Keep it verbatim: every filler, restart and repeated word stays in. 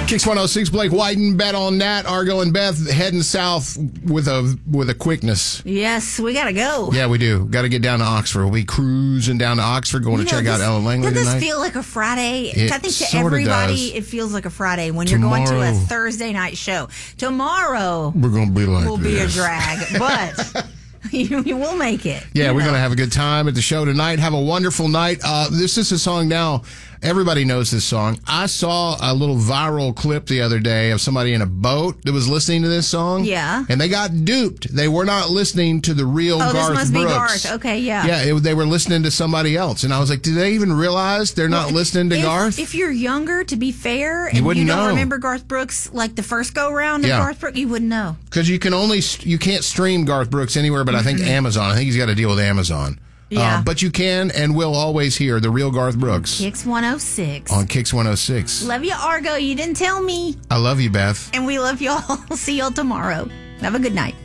Kix one oh six, Blake Whiten, Bet on That, Argo and Beth heading south with a with a quickness. Yes, we got to go. Yeah, we do. Got to get down to Oxford. We'll be cruising down to Oxford, going You to know, check this, out Ellen Langley does tonight. this feel like a Friday? It I think to sorta everybody, does. it feels like a Friday when you're going to a Tomorrow. Thursday night show. Tomorrow We're going to be like will be a this. drag, but you, you will make it. Yeah, you we're know. going to have a good time at the show tonight. Have a wonderful night. Uh, this is a song now. Everybody knows this song. I saw a little viral clip the other day of somebody in a boat that was listening to this song. Yeah. And they got duped. They were not listening to the real Oh, Garth this must Brooks. be Garth. Okay, yeah. Yeah, it, they were listening to somebody else. And I was like, do they even realize they're not listening to if, Garth? If you're younger, to be fair, and You you, wouldn't don't know. remember Garth Brooks like the first go round of Yeah. Garth Brooks, you wouldn't know. Because you can only, you can't stream Garth Brooks anywhere but I think Amazon. I think he's got to deal with Amazon. Yeah. Uh, but you can and will always hear the real Garth Brooks Kix one oh six. on Kix one oh six. Love you, Argo. You didn't tell me. I love you, Beth. And we love y'all. See y'all tomorrow. Have a good night.